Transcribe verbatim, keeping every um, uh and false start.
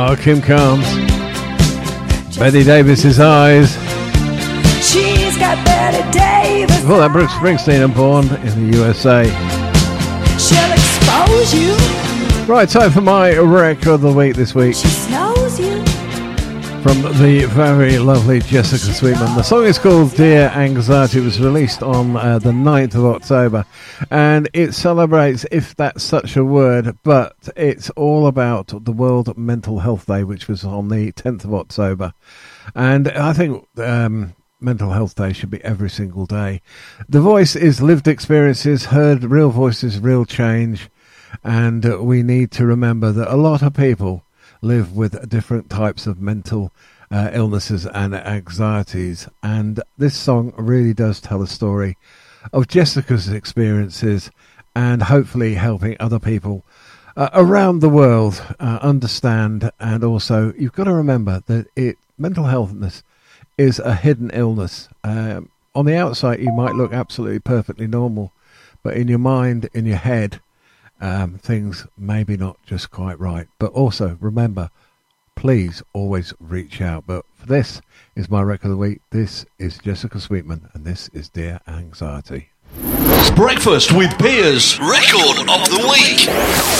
Oh, Kim Carnes. Betty Davis's eyes. She's got Betty Davis. Well, that Bruce Springsteen and Born in the U S A. She'll expose you. Right, time for my record of the week this week. She snows you. From the very lovely Jessica Sweetman. The song is called Dear Anxiety. It was released on uh, the ninth of October, and it celebrates, if that's such a word, but it's all about the World Mental Health Day, which was on the tenth of October. And I think um, Mental Health Day should be every single day. The voice is lived experiences, heard real voices, real change, and uh, we need to remember that a lot of people live with different types of mental uh, illnesses and anxieties, and this song really does tell a story of Jessica's experiences and hopefully helping other people uh, around the world uh, understand. And also, you've got to remember that it mental healthness is a hidden illness. Um, on the outside you might look absolutely perfectly normal, but in your mind, in your head, Um, things maybe not just quite right. But also remember, please always reach out. But for this is my record of the week. This is Jessica Sweetman, and this is Dear Anxiety. Breakfast with Piers, record of the week.